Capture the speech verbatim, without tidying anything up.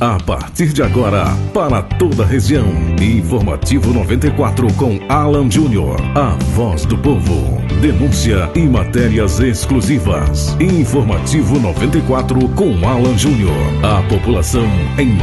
A partir de agora, para toda a região, Informativo noventa e quatro com Alan Júnior, a voz do povo. Denúncia e matérias exclusivas. Informativo noventa e quatro com Alan Júnior. A população em